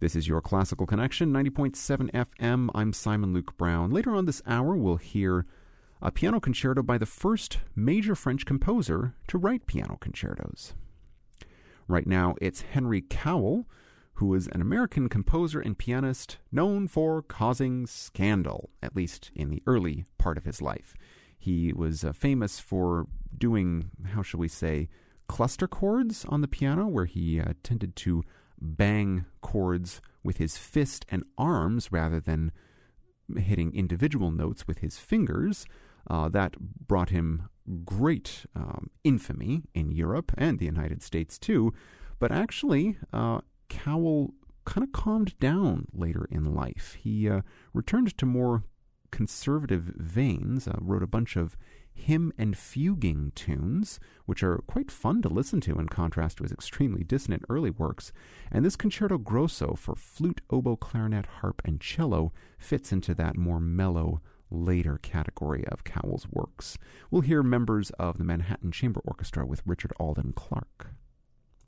This is your Classical Connection, 90.7 FM. I'm Simon Luke Brown. Later on this hour, we'll hear a piano concerto by the first major French composer to write piano concertos. Right now, it's Henry Cowell, who is an American composer and pianist known for causing scandal, at least in the early part of his life. He was famous for doing, how shall we say, cluster chords on the piano, where he tended to bang chords with his fist and arms rather than hitting individual notes with his fingers. That brought him great infamy in Europe and the United States too. But actually, Cowell kind of calmed down later in life. He returned to more conservative veins, wrote a bunch of hymn and fuguing tunes, which are quite fun to listen to in contrast to his extremely dissonant early works. And this Concerto Grosso for flute, oboe, clarinet, harp, and cello fits into that more mellow, later category of Cowell's works. We'll hear members of the Manhattan Chamber Orchestra with Richard Alden Clark.